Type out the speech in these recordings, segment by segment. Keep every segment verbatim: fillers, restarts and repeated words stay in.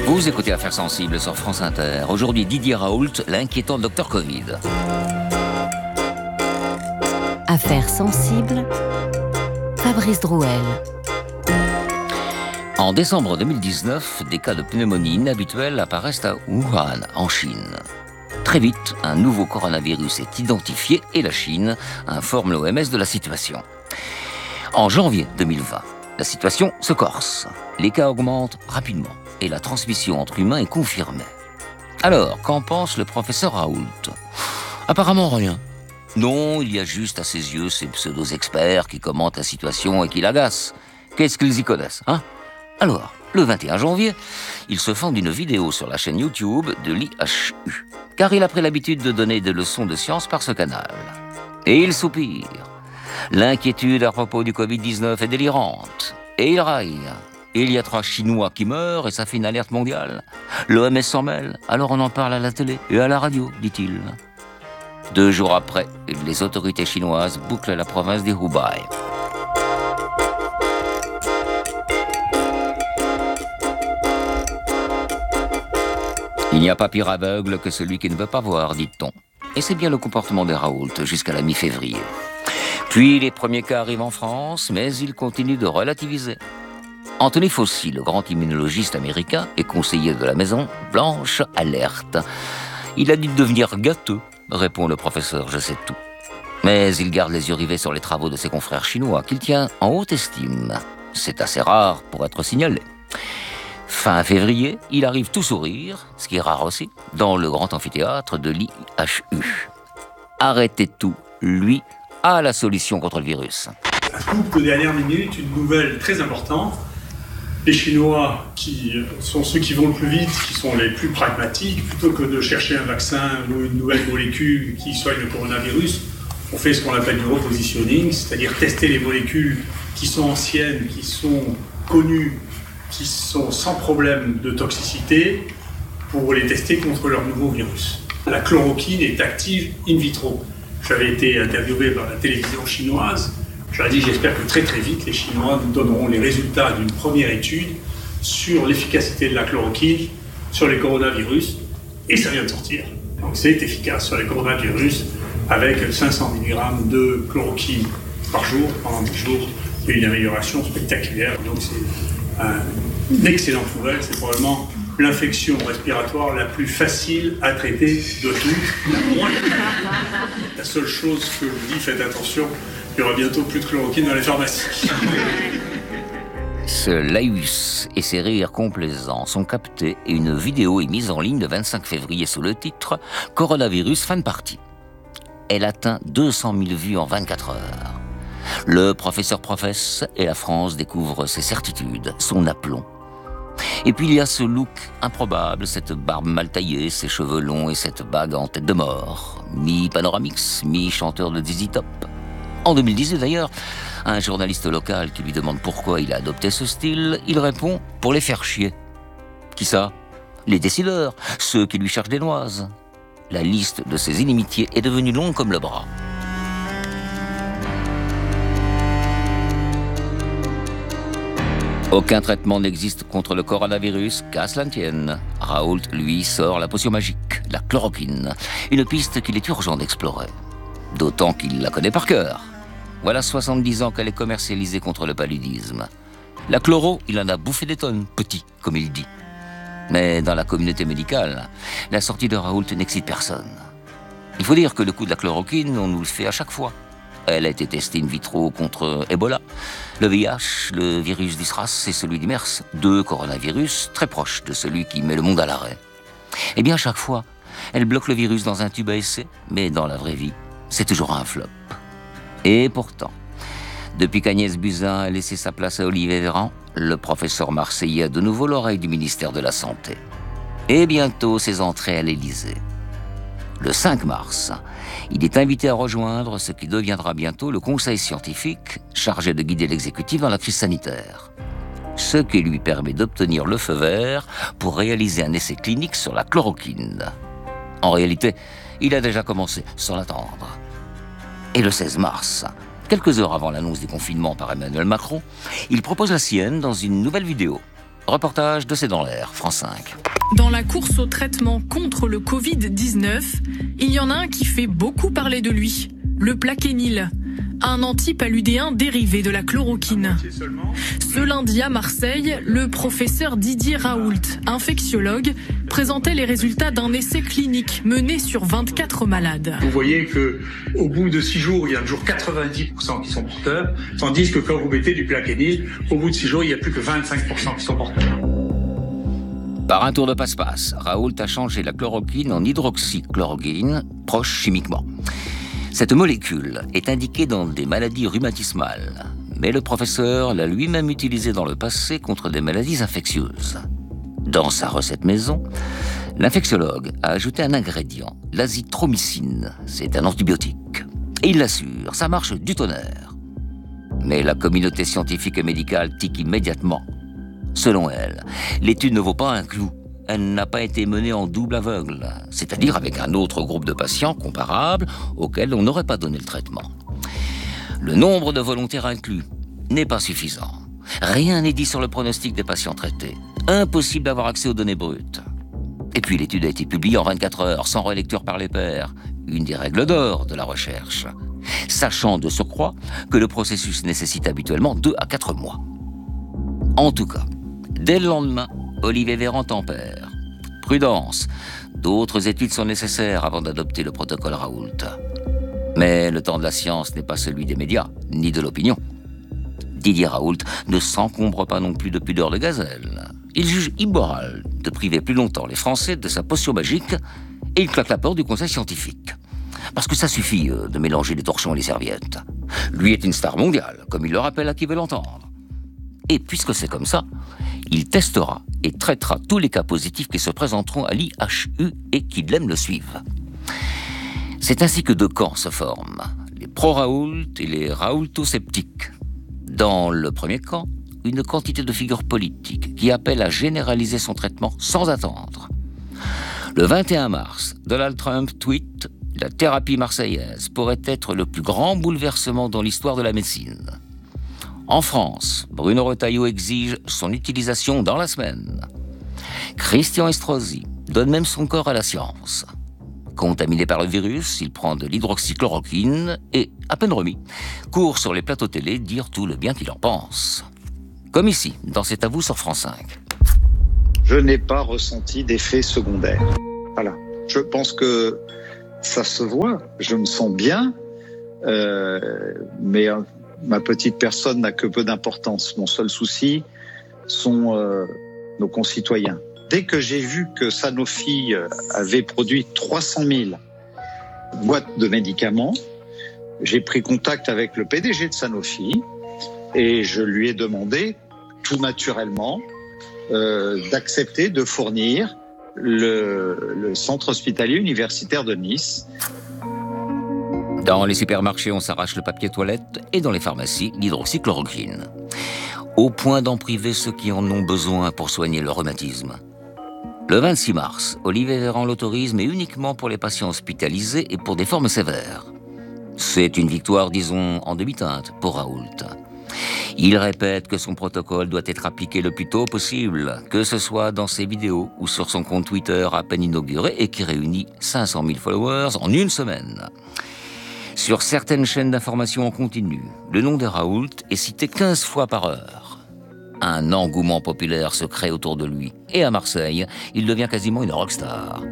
Vous écoutez Affaires sensibles sur France Inter. Aujourd'hui, Didier Raoult, l'inquiétant docteur Covid. Affaires sensibles, Fabrice Drouel. En décembre deux mille dix-neuf, des cas de pneumonie inhabituels apparaissent à Wuhan, en Chine. Très vite, un nouveau coronavirus est identifié et la Chine informe l'O M S de la situation. En janvier deux mille vingt, la situation se corse. Les cas augmentent rapidement et la transmission entre humains est confirmée. Alors, qu'en pense le professeur Raoult? Apparemment rien. Non, il y a juste à ses yeux ces pseudo-experts qui commentent la situation et qui l'agacent. Qu'est-ce qu'ils y connaissent, hein? Alors, le vingt et un janvier, il se fend d'une vidéo sur la chaîne YouTube de l'I H U, car il a pris l'habitude de donner des leçons de science par ce canal. Et il soupire. L'inquiétude à propos du covid dix-neuf est délirante. Et il raille. Il y a trois Chinois qui meurent et ça fait une alerte mondiale. L'O M S s'en mêle, alors on en parle à la télé et à la radio, dit-il. Deux jours après, les autorités chinoises bouclent la province des Hubei. Il n'y a pas pire aveugle que celui qui ne veut pas voir, dit-on. Et c'est bien le comportement de Raoult jusqu'à la mi-février. Puis les premiers cas arrivent en France, mais il continue de relativiser. Anthony Fauci, le grand immunologiste américain et conseiller de la Maison Blanche, alerte. Il a dit de devenir gâteux, répond le professeur Je sais tout. Mais il garde les yeux rivés sur les travaux de ses confrères chinois, qu'il tient en haute estime. C'est assez rare pour être signalé. Fin février, il arrive tout sourire, ce qui est rare aussi, dans le grand amphithéâtre de l'I H U. Arrêtez tout, lui a la solution contre le virus. Un scoop de dernière minute, une nouvelle très importante. Les Chinois, qui sont ceux qui vont le plus vite, qui sont les plus pragmatiques, plutôt que de chercher un vaccin ou une nouvelle molécule qui soigne le coronavirus, on fait ce qu'on appelle du repositioning, c'est-à-dire tester les molécules qui sont anciennes, qui sont connues, qui sont sans problème de toxicité, pour les tester contre leur nouveau virus. La chloroquine est active in vitro. J'avais été interviewé par la télévision chinoise. Je leur ai dit, j'espère que très très vite, les Chinois nous donneront les résultats d'une première étude sur l'efficacité de la chloroquine sur les coronavirus. Et ça vient de sortir. Donc c'est efficace sur les coronavirus avec cinq cents milligrammes de chloroquine par jour pendant dix jours. Il y a une amélioration spectaculaire. Donc c'est un, une excellente nouvelle. C'est probablement l'infection respiratoire la plus facile à traiter de tout. La seule chose que je vous dis, faites attention, il y aura bientôt plus de chloroquine dans les pharmacies. Ce laïus et ses rires complaisants sont captés et une vidéo est mise en ligne le vingt-cinq février sous le titre « Coronavirus, fin de partie ». Elle atteint deux cent mille vues en vingt-quatre heures. Le professeur professe et la France découvre ses certitudes, son aplomb. Et puis il y a ce look improbable, cette barbe mal taillée, ces cheveux longs et cette bague en tête de mort. Mi-panoramix, mi-chanteur de Z Z Top. En deux mille dix-huit d'ailleurs, à un journaliste local qui lui demande pourquoi il a adopté ce style, il répond « pour les faire chier ». Qui ça? Les décideurs, ceux qui lui cherchent des noises. La liste de ses inimitiés est devenue longue comme le bras. Aucun traitement n'existe contre le coronavirus, qu'à cela ne tienne. Raoult, lui, sort la potion magique, la chloroquine, une piste qu'il est urgent d'explorer. D'autant qu'il la connaît par cœur. Voilà soixante-dix ans qu'elle est commercialisée contre le paludisme. La chloro, il en a bouffé des tonnes, petit, comme il dit. Mais dans la communauté médicale, la sortie de Raoult n'excite personne. Il faut dire que le coup de la chloroquine, on nous le fait à chaque fois. Elle a été testée in vitro contre Ebola, le V I H, le virus du SRAS et celui du MERS, deux coronavirus très proches de celui qui met le monde à l'arrêt. Eh bien, à chaque fois, elle bloque le virus dans un tube à essai, mais dans la vraie vie, c'est toujours un flop. Et pourtant, depuis qu'Agnès Buzyn a laissé sa place à Olivier Véran, le professeur marseillais a de nouveau l'oreille du ministère de la Santé. Et bientôt, ses entrées à l'Élysée. Le cinq mars, il est invité à rejoindre ce qui deviendra bientôt le conseil scientifique chargé de guider l'exécutif dans la crise sanitaire. Ce qui lui permet d'obtenir le feu vert pour réaliser un essai clinique sur la chloroquine. En réalité, il a déjà commencé, sans l'attendre. Et le seize mars, quelques heures avant l'annonce du confinement par Emmanuel Macron, il propose la sienne dans une nouvelle vidéo. Reportage de C'est dans l'air, France cinq. Dans la course au traitement contre le covid dix-neuf, il y en a un qui fait beaucoup parler de lui, le Plaquenil, un antipaludéen dérivé de la chloroquine. Ce lundi à Marseille, le professeur Didier Raoult, infectiologue, présentait les résultats d'un essai clinique mené sur vingt-quatre malades. Vous voyez qu'au bout de six jours, il y a toujours quatre-vingt-dix pour cent qui sont porteurs, tandis que quand vous mettez du Plaquenil, au bout de six jours, il n'y a plus que vingt-cinq pour cent qui sont porteurs. Par un tour de passe-passe, Raoult a changé la chloroquine en hydroxychloroquine, proche chimiquement. Cette molécule est indiquée dans des maladies rhumatismales, mais le professeur l'a lui-même utilisée dans le passé contre des maladies infectieuses. Dans sa recette maison, l'infectiologue a ajouté un ingrédient, l'azithromycine. C'est un antibiotique. Et il l'assure, ça marche du tonnerre. Mais la communauté scientifique et médicale tique immédiatement. Selon elle, l'étude ne vaut pas un clou. Elle n'a pas été menée en double aveugle, c'est-à-dire avec un autre groupe de patients comparable auquel on n'aurait pas donné le traitement. Le nombre de volontaires inclus n'est pas suffisant. Rien n'est dit sur le pronostic des patients traités. Impossible d'avoir accès aux données brutes. Et puis l'étude a été publiée en vingt-quatre heures, sans relecture par les pairs. Une des règles d'or de la recherche. Sachant de surcroît que le processus nécessite habituellement deux à quatre mois. En tout cas, dès le lendemain, Olivier Véran tempère. Prudence, d'autres études sont nécessaires avant d'adopter le protocole Raoult. Mais le temps de la science n'est pas celui des médias, ni de l'opinion. Didier Raoult ne s'encombre pas non plus de pudeur de gazelle. Il juge immoral de priver plus longtemps les Français de sa potion magique et il claque la porte du conseil scientifique. Parce que ça suffit de mélanger les torchons et les serviettes. Lui est une star mondiale, comme il le rappelle à qui veut l'entendre. Et puisque c'est comme ça, il testera et traitera tous les cas positifs qui se présenteront à l'I H U et qui l'aiment le suivent. C'est ainsi que deux camps se forment, les pro-Raoult et les Raoulto-sceptiques. Dans le premier camp, une quantité de figures politiques qui appellent à généraliser son traitement sans attendre. Le vingt et un mars, Donald Trump tweet « La thérapie marseillaise pourrait être le plus grand bouleversement dans l'histoire de la médecine ». En France, Bruno Retailleau exige son utilisation dans la semaine. Christian Estrosi donne même son corps à la science. Contaminé par le virus, il prend de l'hydroxychloroquine et, à peine remis, court sur les plateaux télé dire tout le bien qu'il en pense. Comme ici, dans cet avou sur France cinq. Je n'ai pas ressenti d'effet secondaire. Voilà. Je pense que ça se voit. Je me sens bien, euh, mais... Euh, ma petite personne n'a que peu d'importance. Mon seul souci sont euh, nos concitoyens. Dès que j'ai vu que Sanofi avait produit trois cent mille boîtes de médicaments, j'ai pris contact avec le P D G de Sanofi et je lui ai demandé, tout naturellement, euh, d'accepter de fournir le, le centre hospitalier universitaire de Nice. Dans les supermarchés, on s'arrache le papier toilette et dans les pharmacies, l'hydroxychloroquine. Au point d'en priver ceux qui en ont besoin pour soigner le rhumatisme. Le vingt-six mars, Olivier Véran l'autorise, mais uniquement pour les patients hospitalisés et pour des formes sévères. C'est une victoire, disons, en demi-teinte pour Raoult. Il répète que son protocole doit être appliqué le plus tôt possible, que ce soit dans ses vidéos ou sur son compte Twitter à peine inauguré et qui réunit cinq cent mille followers en une semaine. Sur certaines chaînes d'information en continu, le nom de Raoult est cité quinze fois par heure. Un engouement populaire se crée autour de lui. Et à Marseille, il devient quasiment une rockstar.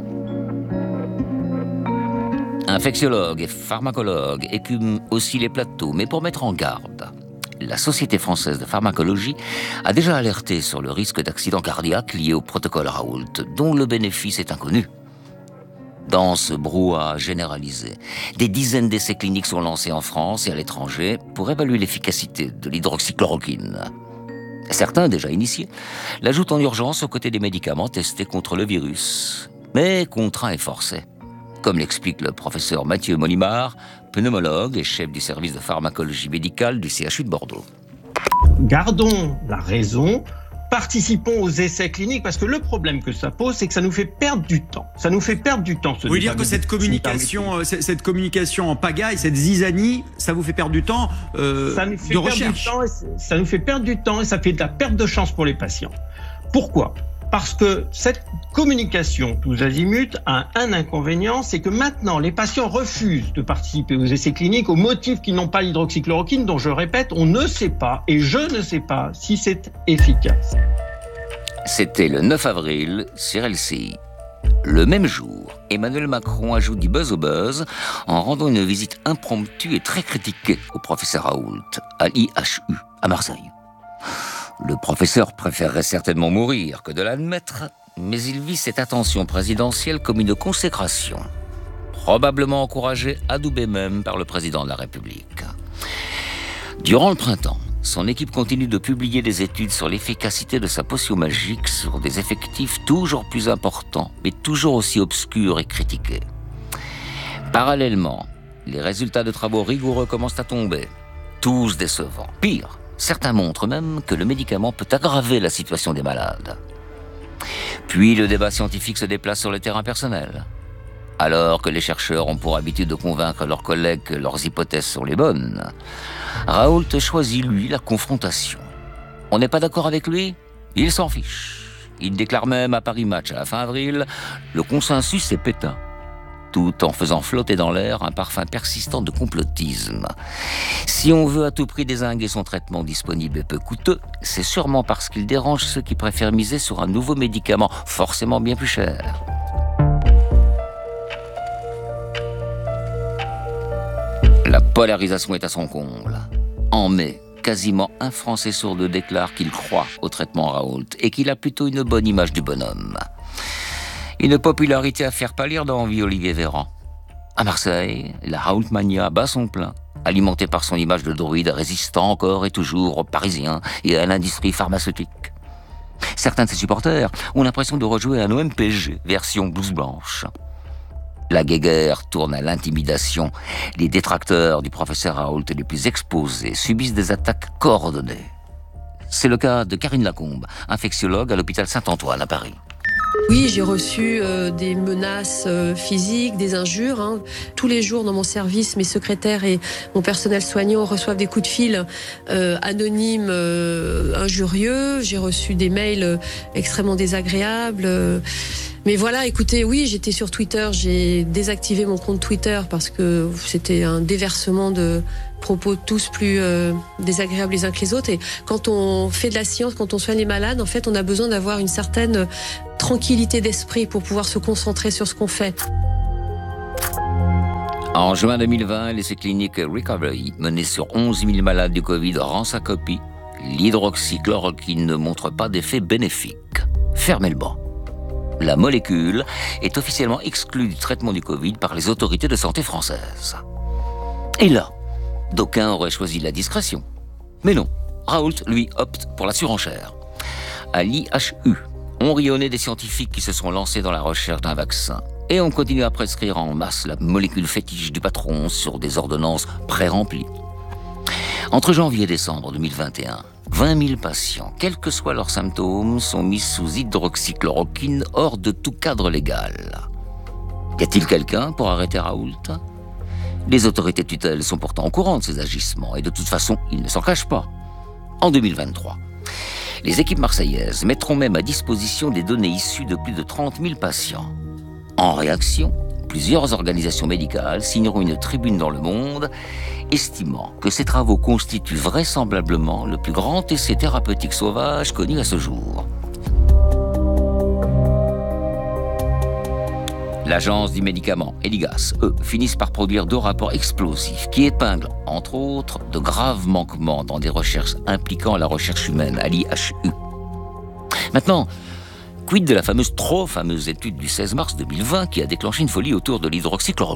Infectiologues et pharmacologues écument aussi les plateaux, mais pour mettre en garde. La Société française de pharmacologie a déjà alerté sur le risque d'accident cardiaque lié au protocole Raoult, dont le bénéfice est inconnu. Dans ce brouhaha généralisé, des dizaines d'essais cliniques sont lancés en France et à l'étranger pour évaluer l'efficacité de l'hydroxychloroquine. Certains, déjà initiés, l'ajoutent en urgence aux côtés des médicaments testés contre le virus, mais contraints et forcés. Comme l'explique le professeur Mathieu Molimard, pneumologue et chef du service de pharmacologie médicale du C H U de Bordeaux. Gardons la raison participons aux essais cliniques, parce que le problème que ça pose, c'est que ça nous fait perdre du temps. Ça nous fait perdre du temps. Ce vous voulez dire que cette communication, cette, cette communication en pagaille, cette zizanie, ça vous fait perdre du temps euh, ça nous fait de perdre recherche du temps et ça nous fait perdre du temps et ça fait de la perte de chance pour les patients. Pourquoi ? Parce que cette communication tous azimuts a un inconvénient, c'est que maintenant les patients refusent de participer aux essais cliniques au motif qu'ils n'ont pas l'hydroxychloroquine, dont je répète, on ne sait pas et je ne sais pas si c'est efficace. C'était le neuf avril sur L C I. Le même jour, Emmanuel Macron ajoute du buzz au buzz en rendant une visite impromptue et très critiquée au professeur Raoult à l'I H U à Marseille. Le professeur préférerait certainement mourir que de l'admettre, mais il vit cette attention présidentielle comme une consécration, probablement encouragée, adoubée même par le président de la République. Durant le printemps, son équipe continue de publier des études sur l'efficacité de sa potion magique sur des effectifs toujours plus importants, mais toujours aussi obscurs et critiqués. Parallèlement, les résultats de travaux rigoureux commencent à tomber, tous décevants. Pire, certains montrent même que le médicament peut aggraver la situation des malades. Puis le débat scientifique se déplace sur le terrain personnel. Alors que les chercheurs ont pour habitude de convaincre leurs collègues que leurs hypothèses sont les bonnes, Raoult choisit, lui, la confrontation. On n'est pas d'accord avec lui ? Il s'en fiche. Il déclare même à Paris Match à la fin avril « Le consensus est pétain », tout en faisant flotter dans l'air un parfum persistant de complotisme. Si on veut à tout prix dézinguer son traitement disponible et peu coûteux, c'est sûrement parce qu'il dérange ceux qui préfèrent miser sur un nouveau médicament forcément bien plus cher. La polarisation est à son comble. En mai, quasiment un Français sur deux déclare qu'il croit au traitement Raoult et qu'il a plutôt une bonne image du bonhomme. Une popularité à faire pâlir d'envie Olivier Véran. À Marseille, la Raoult-mania bat son plein, alimentée par son image de druide résistant encore et toujours aux Parisiens et à l'industrie pharmaceutique. Certains de ses supporters ont l'impression de rejouer un O M P G version blouse blanche. La guéguerre tourne à l'intimidation. Les détracteurs du professeur Raoult les plus exposés subissent des attaques coordonnées. C'est le cas de Karine Lacombe, infectiologue à l'hôpital Saint-Antoine à Paris. Oui, j'ai reçu euh, des menaces euh, physiques, des injures. Hein. Tous les jours dans mon service, mes secrétaires et mon personnel soignant reçoivent des coups de fil euh, anonymes, euh, injurieux. J'ai reçu des mails euh, extrêmement désagréables. Euh, Mais voilà, écoutez, oui, j'étais sur Twitter, j'ai désactivé mon compte Twitter parce que c'était un déversement de propos tous plus euh, désagréables les uns que les autres. Et quand on fait de la science, quand on soigne les malades, en fait, on a besoin d'avoir une certaine tranquillité d'esprit pour pouvoir se concentrer sur ce qu'on fait. En juin deux mille vingt, l'essai clinique Recovery, mené sur onze mille malades du Covid, rend sa copie. L'hydroxychloroquine ne montre pas d'effet bénéfique. Fermez le banc. La molécule est officiellement exclue du traitement du Covid par les autorités de santé françaises. Et là, d'aucuns auraient choisi la discrétion. Mais non, Raoult, lui, opte pour la surenchère. À l'I H U, on rionnait des scientifiques qui se sont lancés dans la recherche d'un vaccin. Et on continue à prescrire en masse la molécule fétiche du patron sur des ordonnances pré-remplies. Entre janvier et décembre deux mille vingt et un, vingt mille patients, quels que soient leurs symptômes, sont mis sous hydroxychloroquine hors de tout cadre légal. Y a-t-il quelqu'un pour arrêter Raoult ? Les autorités tutelles sont pourtant au courant de ces agissements et de toute façon, ils ne s'en cachent pas. En deux mille vingt-trois, les équipes marseillaises mettront même à disposition des données issues de plus de trente mille patients. En réaction, plusieurs organisations médicales signeront une tribune dans Le Monde estimant que ces travaux constituent vraisemblablement le plus grand essai thérapeutique sauvage connu à ce jour. L'agence du médicament et l'I G A S, eux, finissent par produire deux rapports explosifs qui épinglent, entre autres, de graves manquements dans des recherches impliquant la recherche humaine à l'I H U. Maintenant, quid de la fameuse, trop fameuse étude du seize mars deux mille vingt qui a déclenché une folie autour de l'hydroxychloroquine ?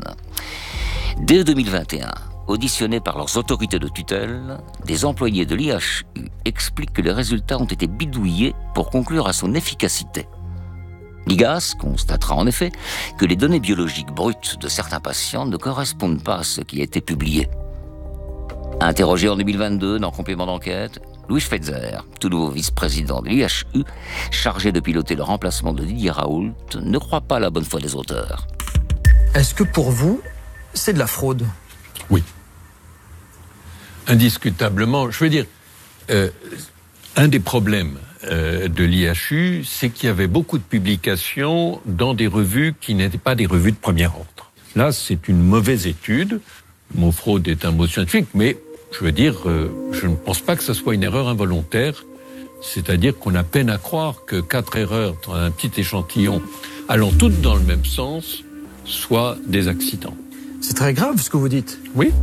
Dès deux mille vingt et un, auditionnés par leurs autorités de tutelle, des employés de l'I H U expliquent que les résultats ont été bidouillés pour conclure à son efficacité. L'I G A S constatera en effet que les données biologiques brutes de certains patients ne correspondent pas à ce qui a été publié. Interrogé en deux mille vingt-deux dans Complément d'enquête, Louis Schweitzer, tout nouveau vice-président de l'I H U, chargé de piloter le remplacement de Didier Raoult, ne croit pas à la bonne foi des auteurs. Est-ce que pour vous, c'est de la fraude ? Oui. Indiscutablement. Je veux dire, euh, un des problèmes euh, de l'I H U, c'est qu'il y avait beaucoup de publications dans des revues qui n'étaient pas des revues de premier ordre. Là, c'est une mauvaise étude. Le mot fraude est un mot scientifique, mais je veux dire, euh, je ne pense pas que ce soit une erreur involontaire. C'est-à-dire qu'on a peine à croire que quatre erreurs dans un petit échantillon allant toutes dans le même sens soient des accidents. C'est très grave ce que vous dites. Oui.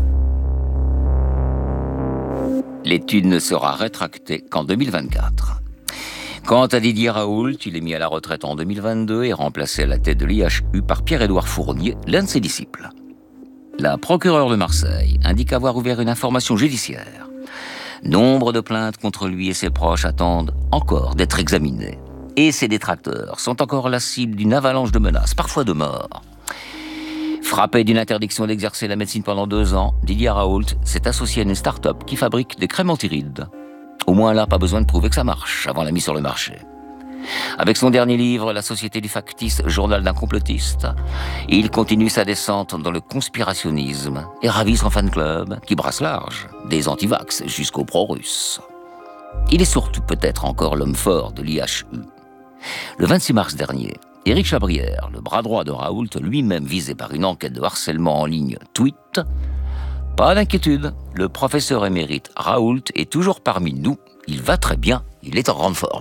L'étude ne sera rétractée qu'en deux mille vingt-quatre. Quant à Didier Raoult, il est mis à la retraite en deux mille vingt-deux et remplacé à la tête de l'I H U par Pierre-Édouard Fournier, l'un de ses disciples. La procureure de Marseille indique avoir ouvert une information judiciaire. Nombre de plaintes contre lui et ses proches attendent encore d'être examinées. Et ses détracteurs sont encore la cible d'une avalanche de menaces, parfois de mort. Frappé d'une interdiction d'exercer la médecine pendant deux ans, Didier Raoult s'est associé à une start-up qui fabrique des crèmes antirides. Au moins là, pas besoin de prouver que ça marche avant la mise sur le marché. Avec son dernier livre, La Société du factice, journal d'un complotiste, il continue sa descente dans le conspirationnisme et ravit son fan club, qui brasse large, des antivax jusqu'aux pro-russes. Il est surtout peut-être encore l'homme fort de l'I H U. Le vingt-six mars dernier, Éric Chabrière, le bras droit de Raoult, lui-même visé par une enquête de harcèlement en ligne, tweet « Pas d'inquiétude, le professeur émérite Raoult est toujours parmi nous, il va très bien, il est en grande forme ».